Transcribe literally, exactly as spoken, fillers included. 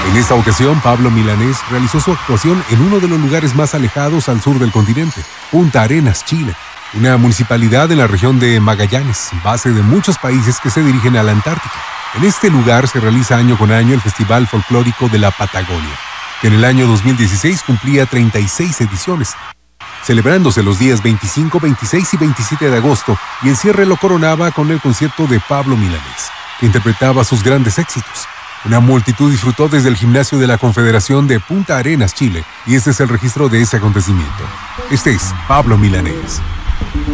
En esta ocasión, Pablo Milanés realizó su actuación en uno de los lugares más alejados al sur del continente, Punta Arenas, Chile, una municipalidad en la región de Magallanes, base de muchos países que se dirigen a la Antártica. En este lugar se realiza año con año el Festival Folclórico de la Patagonia, que en el año dos mil dieciséis cumplía treinta y seis ediciones, celebrándose los días veinticinco, veintiséis y veintisiete de agosto, y el cierre lo coronaba con el concierto de Pablo Milanés, que interpretaba sus grandes éxitos. Una multitud disfrutó desde el gimnasio de la Confederación de Punta Arenas, Chile, y este es el registro de ese acontecimiento. Este es Pablo Milanés.